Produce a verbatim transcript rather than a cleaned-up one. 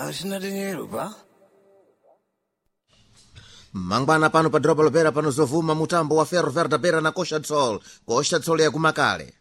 Asina dinheiro, pá. mangwana pano pa dropa lopera pano zovuma mutambo wa ferro verda bera na coxa de sol coxa de sol ya kumakale